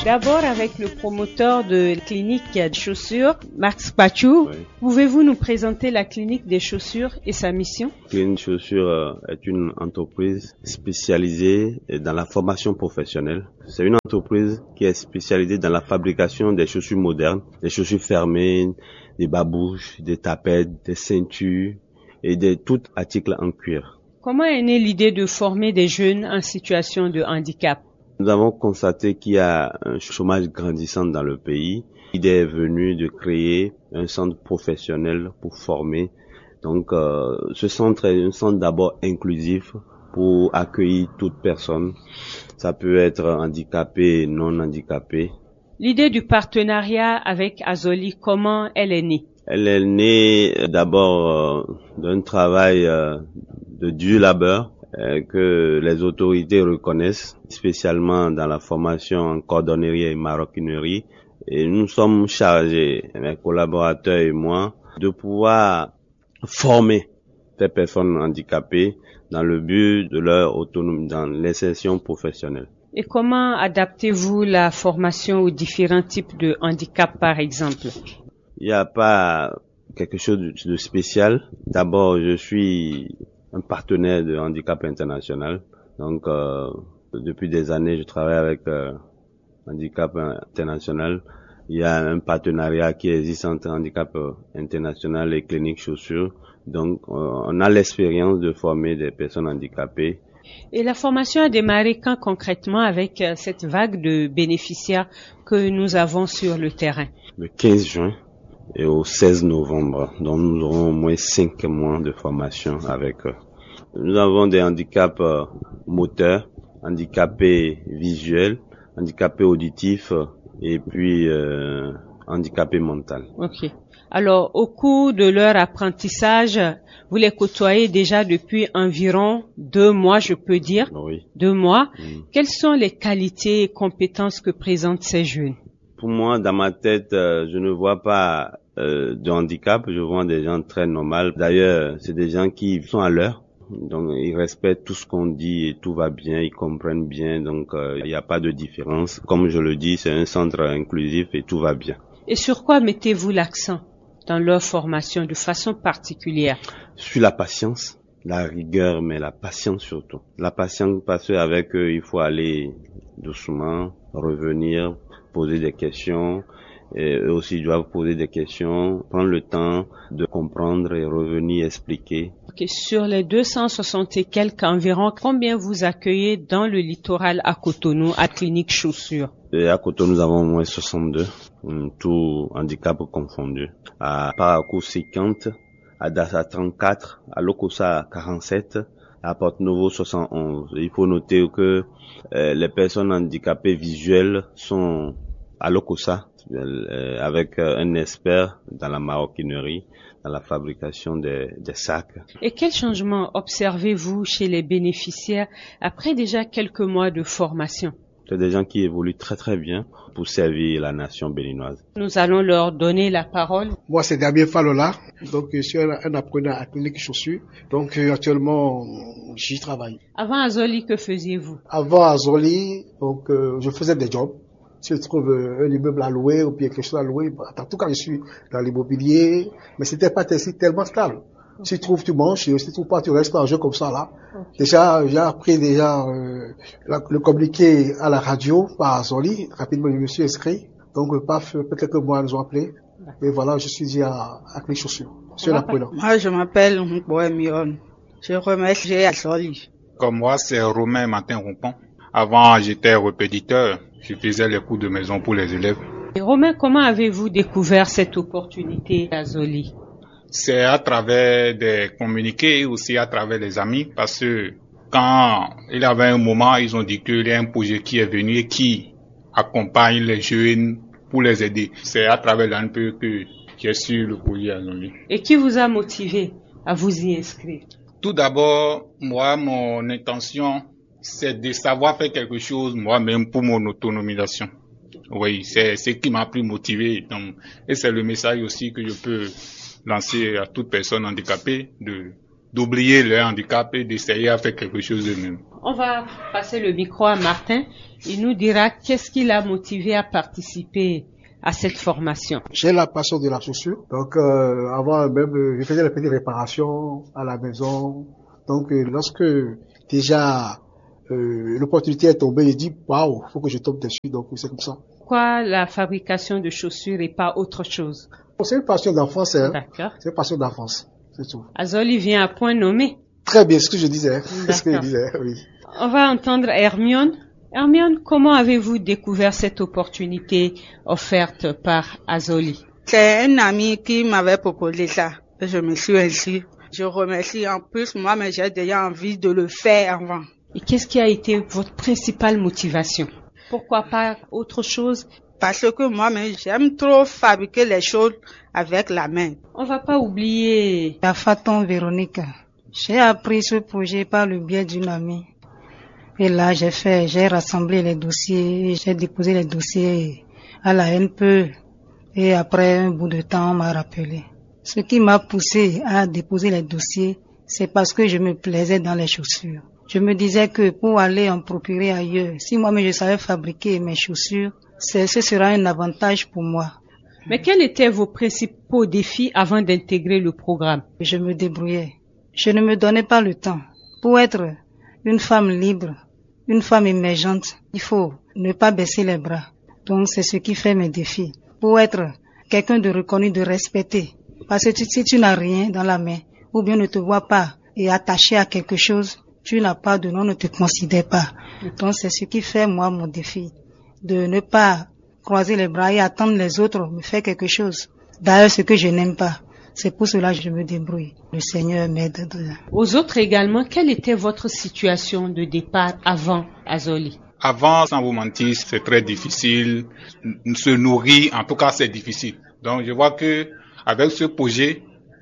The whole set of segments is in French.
D'abord avec le promoteur de clinique de chaussures, Max Pachou. Oui. Pouvez-vous nous présenter la clinique des chaussures et sa mission? Clinique Chaussures est une entreprise spécialisée dans la formation professionnelle. C'est une entreprise qui est spécialisée dans la fabrication des chaussures modernes, des chaussures fermées, des babouches, des tapettes, des ceintures et de tout article en cuir. Comment est née l'idée de former des jeunes en situation de handicap? Nous avons constaté qu'il y a un chômage grandissant dans le pays. L'idée est venue de créer un centre professionnel pour former. Donc, ce centre est un centre d'abord inclusif pour accueillir toute personne. Ça peut être handicapé et non handicapé. L'idée du partenariat avec Azoli, comment elle est née? Elle est née d'abord d'un travail de dur labeur que les autorités reconnaissent, spécialement dans la formation en cordonnerie et maroquinerie. Et nous sommes chargés, mes collaborateurs et moi, de pouvoir former ces personnes handicapées dans le but de leur autonomie, dans l'insertion professionnelle. Et comment adaptez-vous la formation aux différents types de handicap, par exemple? Il n'y a pas quelque chose de spécial. D'abord, je suis un partenaire de Handicap International. Donc, depuis des années, je travaille avec Handicap International. Il y a un partenariat qui existe entre Handicap International et Clinique Chaussures. Donc, on a l'expérience de former des personnes handicapées. Et la formation a démarré quand concrètement avec cette vague de bénéficiaires que nous avons sur le terrain? Le 15 juin et au 16 novembre. Donc, nous aurons au moins 5 mois de formation avec eux. Nous avons des handicaps moteurs, handicapés visuels, handicapés auditifs et puis handicapés mentaux. Ok. Alors, au cours de leur apprentissage, vous les côtoyez déjà depuis environ 2 mois, je peux dire. Oui. 2 mois. Quelles sont les qualités et compétences que présentent ces jeunes? Pour moi, dans ma tête, je ne vois pas de handicap. Je vois des gens très normaux. D'ailleurs, c'est des gens qui sont à l'heure. Donc, ils respectent tout ce qu'on dit et tout va bien, ils comprennent bien. Donc, il n'y a pas de différence. Comme je le dis, c'est un centre inclusif et tout va bien. Et sur quoi mettez-vous l'accent dans leur formation de façon particulière? Sur la patience, la rigueur, mais la patience surtout. La patience parce qu'avec eux, il faut aller doucement, revenir, poser des questions. Et eux aussi doivent poser des questions, prendre le temps de comprendre et revenir expliquer. Okay. Sur les 260 et quelques environ, combien vous accueillez dans le littoral à Cotonou, à Clinique Chaussures? Et à Cotonou, nous avons au moins 62, tout handicap confondu. À Parakou 50, à Dassa 34, à Lokossa 47, à Porto-Novo 71. Il faut noter que les personnes handicapées visuelles sont à Lokossa, avec un expert dans la maroquinerie, dans la fabrication des sacs. Et quel changement observez-vous chez les bénéficiaires après déjà quelques mois de formation? C'est des gens qui évoluent très très bien pour servir la nation béninoise. Nous allons leur donner la parole. Moi, c'est Damien Falola, donc je suis un apprenant à Clinique Chaussures. Donc actuellement, j'y travaille. Avant Azoli, que faisiez-vous? Avant Azoli, donc je faisais des jobs. Si je trouve un immeuble à louer ou bien quelque chose à louer, en tout cas, je suis dans l'immobilier, mais c'était pas tellement stable. Si tu trouves, tu manges, si tu trouves pas, tu restes en jeu comme ça, là. Okay. Déjà, j'ai appris le communiqué à la radio par Azoli. Rapidement, je me suis inscrit. Donc, quelques mois, ils nous ont appelé. Et voilà, je suis dit à Clinique Chaussures. Je suis l'apprenant. Moi, je m'appelle Mboé Mion. Je remercie Azoli. Comme moi, c'est Romain Martin-Rompon. Avant, j'étais répétiteur. Je faisais les cours de maison pour les élèves. Et Romain, comment avez-vous découvert cette opportunité à Azoli? C'est à travers des communiqués et aussi à travers les amis, parce que quand il y avait un moment, ils ont dit qu'il y a un projet qui est venu et qui accompagne les jeunes pour les aider. C'est à travers l'ANPE que j'ai su le projet Azoli. Et qui vous a motivé à vous y inscrire? Tout d'abord, moi, mon intention, c'est de savoir faire quelque chose moi-même pour mon autonomisation. Oui, c'est ce qui m'a plus motivé. Et c'est le message aussi que je peux lancer à toute personne handicapée de d'oublier leur handicap et d'essayer à faire quelque chose d'eux-mêmes. On va passer le micro à Martin. Il nous dira qu'est-ce qui l'a motivé à participer à cette formation. J'ai la passion de la chaussure. Donc, avant même, je faisais les petites réparations à la maison. Donc, lorsque déjà l'opportunité est tombée, j'ai dit, waouh, faut que je tombe dessus. Donc, c'est comme ça. Pourquoi la fabrication de chaussures et pas autre chose? C'est une passion d'enfance, hein. D'accord. C'est une passion d'enfance, c'est tout. Azoli vient à point nommé. Très bien, ce que je disais. Ce que je disais, oui. On va entendre Hermione. Hermione, comment avez-vous découvert cette opportunité offerte par Azoli? C'est un ami qui m'avait proposé ça. Et je me suis inscrit. Je remercie en plus, moi, mais j'ai déjà envie de le faire avant. Et qu'est-ce qui a été votre principale motivation? Pourquoi pas autre chose? Parce que moi-même, j'aime trop fabriquer les choses avec la main. On va pas oublier. La Faton Véronique. J'ai appris ce projet par le biais d'une amie. Et là, j'ai rassemblé les dossiers, j'ai déposé les dossiers à la NPE. Et après un bout de temps, on m'a rappelé. Ce qui m'a poussé à déposer les dossiers, c'est parce que je me plaisais dans les chaussures. Je me disais que pour aller en procurer ailleurs, si moi-même je savais fabriquer mes chaussures, ce sera un avantage pour moi. Mais quels étaient vos principaux défis avant d'intégrer le programme? Je me débrouillais. Je ne me donnais pas le temps. Pour être une femme libre, une femme émergente, il faut ne pas baisser les bras. Donc c'est ce qui fait mes défis. Pour être quelqu'un de reconnu, de respecté. Parce que si tu n'as rien dans la main, ou bien ne te vois pas et attaché à quelque chose, tu n'as pas de nom, ne te considère pas. Donc c'est ce qui fait moi mon défi. De ne pas croiser les bras et attendre les autres me faire quelque chose. D'ailleurs, ce que je n'aime pas. C'est pour cela que je me débrouille. Le Seigneur m'aide. Aux autres également, quelle était votre situation de départ avant Azoli? Avant, sans vous mentir, c'est très difficile. Se nourrir, en tout cas, c'est difficile. Donc, je vois que avec ce projet,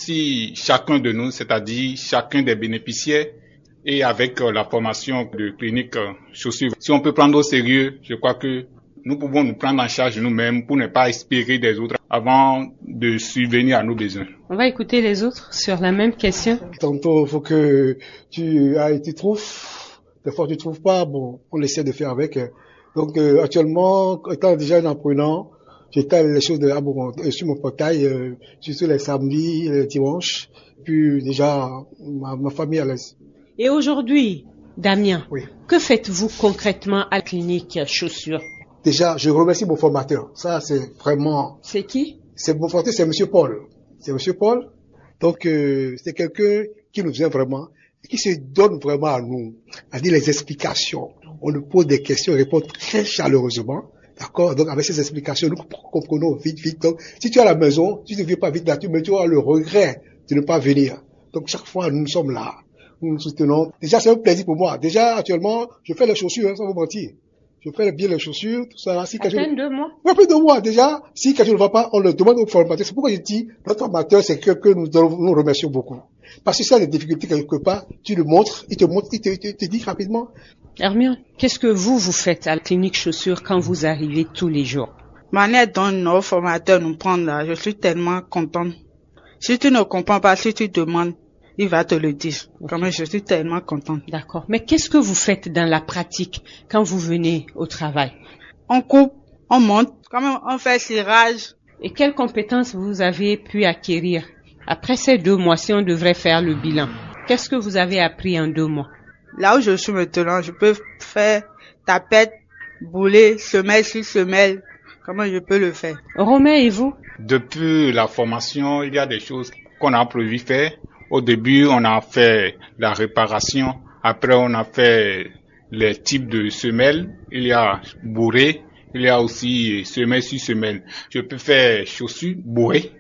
si chacun de nous, c'est-à-dire chacun des bénéficiaires, et avec la formation de clinique chaussures, si on peut prendre au sérieux, je crois que nous pouvons nous prendre en charge nous-mêmes pour ne pas espérer des autres avant de subvenir à nos besoins. On va écouter les autres sur la même question. Tantôt, il faut que tu trouves. Des fois, tu trouves pas, bon, on essaie de faire avec. Donc, actuellement, étant déjà un apprenant, j'étale les choses sur mon portail, surtout les samedis, les dimanches, puis déjà, ma famille à l'aise. Et aujourd'hui, Damien, oui. Que faites-vous concrètement à la clinique chaussures? Déjà, je remercie mon formateur. Ça, c'est vraiment... C'est qui? C'est mon formateur, c'est Monsieur Paul. C'est Monsieur Paul. Donc, c'est quelqu'un qui nous aime vraiment, qui se donne vraiment à nous, à dire les explications. On nous pose des questions, on répond très chaleureusement. D'accord? Donc, avec ces explications, nous comprenons vite. Donc, si tu es à la maison, si tu ne viens pas vite là, tu auras le regret de ne pas venir. Donc, chaque fois, nous sommes là. Nous nous soutenons. Déjà, c'est un plaisir pour moi. Déjà, actuellement, je fais les chaussures, sans vous mentir. Je fais bien les chaussures, tout ça. Si à peine 2 mois? Oui, plus de 2 mois. Déjà, si quelque chose ne va pas, on le demande au formateur. C'est pourquoi je dis, notre formateur, c'est quelqu'un que nous remercions beaucoup. Parce que si tu as des difficultés quelque part, tu le montres, il te dit rapidement. Hermione, qu'est-ce que vous faites à la clinique chaussures quand vous arrivez tous les jours? Manière dont nos formateurs nous prennent là, je suis tellement contente. Si tu ne comprends pas, si tu demandes, il va te le dire. Quand même, je suis tellement contente. D'accord. Mais qu'est-ce que vous faites dans la pratique quand vous venez au travail? On coupe, on monte, quand même, on fait cirage. Et quelles compétences vous avez pu acquérir? Après ces 2 mois, si on devrait faire le bilan, qu'est-ce que vous avez appris en 2 mois? Là où je suis maintenant, je peux faire tapette, boulet, semelle sur semelle. Comment je peux le faire? Romain et vous? Depuis la formation, il y a des choses qu'on a prévu faire. Au début, on a fait la réparation. Après, on a fait les types de semelles. Il y a bourré. Il y a aussi semelle sur semelle. Je peux faire chaussures bourrées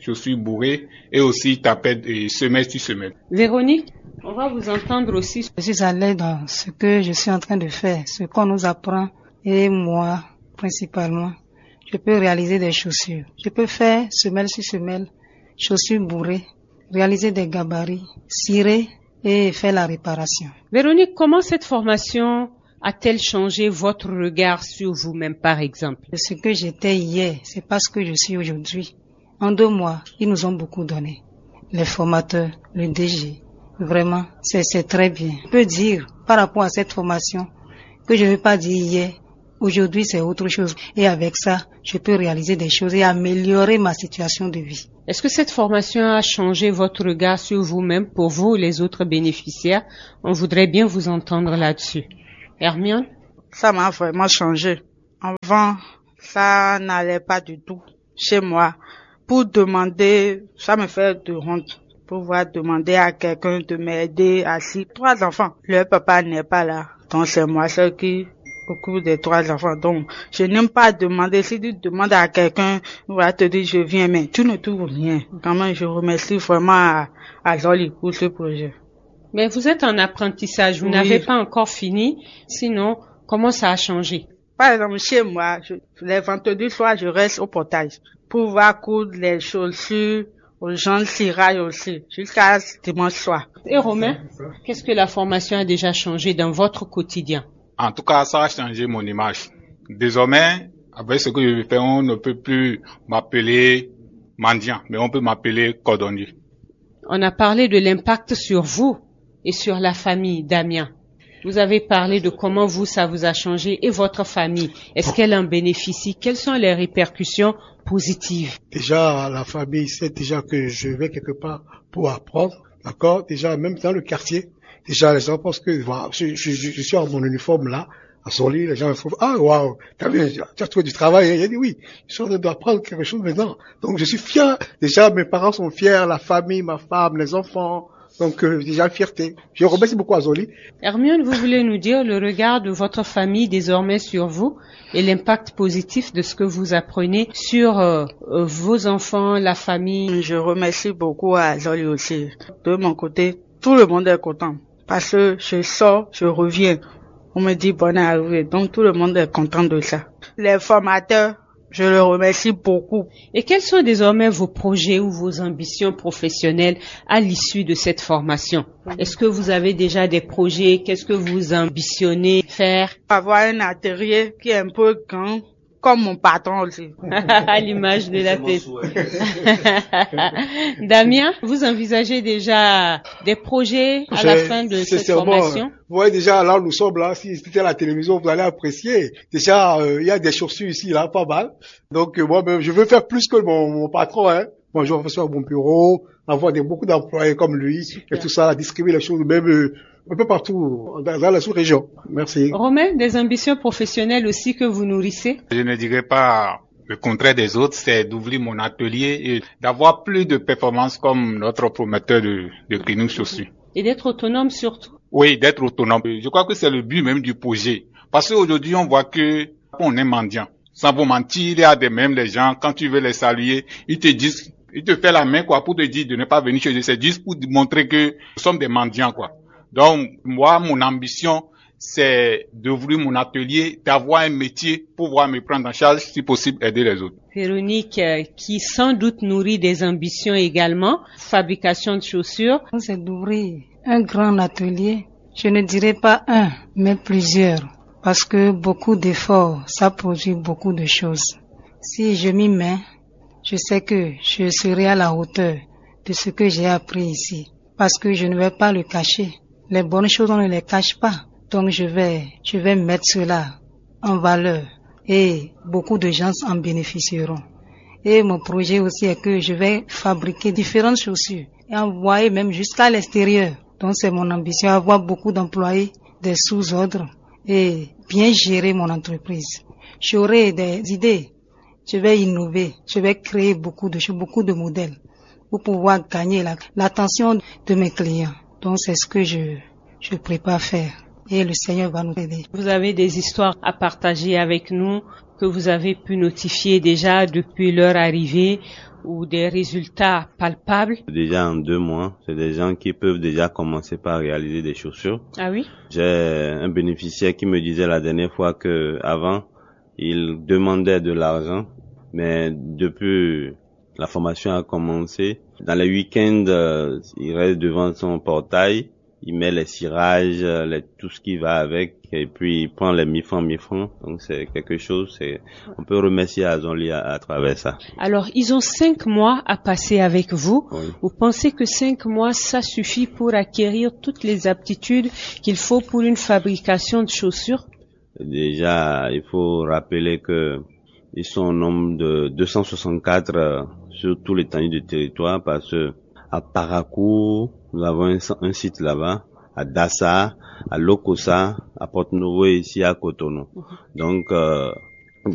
et aussi tapette et semelle sur semelle. Véronique, on va vous entendre aussi. Je suis à l'aise dans ce que je suis en train de faire, ce qu'on nous apprend, et moi, principalement, je peux réaliser des chaussures. Je peux faire semelle sur semelle, chaussures bourrées, réaliser des gabarits, cirer et faire la réparation. Véronique, comment cette formation a-t-elle changé votre regard sur vous-même, par exemple? Ce que j'étais hier, c'est pas ce que je suis aujourd'hui. En 2 mois, ils nous ont beaucoup donné. Les formateurs, le DG Vraiment, c'est très bien. Je peux dire, par rapport à cette formation, que je ne vais pas dire hier, aujourd'hui c'est autre chose. Et avec ça, je peux réaliser des choses et améliorer ma situation de vie. Est-ce que cette formation a changé votre regard sur vous-même pour vous, les autres bénéficiaires? On voudrait bien vous entendre là-dessus. Hermione? Ça m'a vraiment changé. Avant, ça n'allait pas du tout chez moi. Pour demander, ça me fait de honte. Pouvoir demander à quelqu'un de m'aider assis. 3 enfants. Le papa n'est pas là. Donc c'est moi seul qui occupe des 3 enfants. Donc je n'aime pas demander. Si tu demandes à quelqu'un, on va te dire je viens, mais tu ne trouves rien. Quand même, je remercie vraiment à Zoli pour ce projet. Mais vous êtes en apprentissage, vous n'avez pas encore fini. Sinon, comment ça a changé? Par exemple, chez moi, les vendredis soirs, je reste au portage pour voir coudre les chaussures aux gens de cirage aussi, jusqu'à dimanche soir. Et Romain, qu'est-ce que la formation a déjà changé dans votre quotidien? En tout cas, ça a changé mon image. Désormais, avec ce que je fais, on ne peut plus m'appeler mendiant, mais on peut m'appeler cordonnier. On a parlé de l'impact sur vous et sur la famille, Damien. Vous avez parlé de comment vous, ça vous a changé et votre famille. Est-ce qu'elle en bénéficie? Quelles sont les répercussions positives? Déjà, la famille sait déjà que je vais quelque part pour apprendre. D'accord? Déjà, même dans le quartier, déjà, les gens pensent que voilà, je suis en mon uniforme là, à Zoli, les gens me trouvent, ah, waouh, tu as trouvé du travail. J'ai dit oui, je suis en train d'apprendre quelque chose maintenant. Donc, je suis fier. Déjà, mes parents sont fiers, la famille, ma femme, les enfants. Donc, déjà, fierté. Je remercie beaucoup à Zoli. Hermione, vous voulez nous dire le regard de votre famille désormais sur vous et l'impact positif de ce que vous apprenez sur vos enfants, la famille? Je remercie beaucoup à Zoli aussi. De mon côté, tout le monde est content. Parce que je sors, je reviens. On me dit bonne arrivée. Donc, tout le monde est content de ça. Les formateurs, je les remercie beaucoup. Et quels sont désormais vos projets ou vos ambitions professionnelles à l'issue de cette formation? Est-ce que vous avez déjà des projets? Qu'est-ce que vous ambitionnez faire? Avoir un atelier qui est un peu grand, comme mon patron aussi. À l'image de la tête. Damien, vous envisagez déjà des projets à la fin de cette formation? Vous voyez déjà, là, nous sommes là, si c'était à la télévision, vous allez apprécier. Déjà, il y a des chaussures ici, là, pas mal. Donc, moi, je veux faire plus que mon patron, hein. Moi, je vais faire mon bureau, avoir beaucoup d'employés comme lui, et tout ça, distribuer les choses, même, un peu partout, dans la sous-région. Merci. Romain, des ambitions professionnelles aussi que vous nourrissez? Je ne dirais pas le contraire des autres, c'est d'ouvrir mon atelier et d'avoir plus de performances comme notre prometteur de clinique chaussures. Et d'être autonome surtout? Oui, d'être autonome. Je crois que c'est le but même du projet. Parce qu'aujourd'hui, on voit que on est mendiant. Sans vous mentir, il y a même les gens, quand tu veux les saluer, ils te disent, ils te font la main, quoi, pour te dire de ne pas venir chez eux. C'est juste pour montrer que nous sommes des mendiants, quoi. Donc, moi, mon ambition, c'est d'ouvrir mon atelier, d'avoir un métier pour pouvoir me prendre en charge, si possible, aider les autres. Véronique, qui sans doute nourrit des ambitions également, fabrication de chaussures. C'est d'ouvrir un grand atelier. Je ne dirais pas un, mais plusieurs. Parce que beaucoup d'efforts, ça produit beaucoup de choses. Si je m'y mets, je sais que je serai à la hauteur de ce que j'ai appris ici. Parce que je ne vais pas le cacher. Les bonnes choses, on ne les cache pas. Donc je vais mettre cela en valeur et beaucoup de gens en bénéficieront. Et mon projet aussi est que je vais fabriquer différentes chaussures et envoyer même jusqu'à l'extérieur. Donc c'est mon ambition, avoir beaucoup d'employés, des sous-ordres et bien gérer mon entreprise. J'aurai des idées, je vais innover, je vais créer beaucoup de choses, beaucoup de modèles pour pouvoir gagner l'attention de mes clients. Donc c'est ce que je prépare faire et le Seigneur va nous aider. Vous avez des histoires à partager avec nous que vous avez pu notifier déjà depuis leur arrivée ou des résultats palpables? Déjà en 2 mois, c'est des gens qui peuvent déjà commencer par réaliser des chaussures. Ah oui? J'ai un bénéficiaire qui me disait la dernière fois que avant il demandait de l'argent, mais depuis la formation a commencé, dans les week-ends, il reste devant son portail il met les cirages, tout ce qui va avec, et puis il prend les 1000 francs. Donc c'est quelque chose, on peut remercier Azonli à travers ça. Alors, ils ont 5 mois à passer avec vous. Oui. Vous pensez que 5 mois, ça suffit pour acquérir toutes les aptitudes qu'il faut pour une fabrication de chaussures? Déjà, il faut rappeler que ils sont au nombre de 264 sur tout l'étendue du territoire, parce que à Parakou, nous avons un site là-bas, à Dassa, à Lokossa, à Porto-Novo et ici à Cotonou. Donc,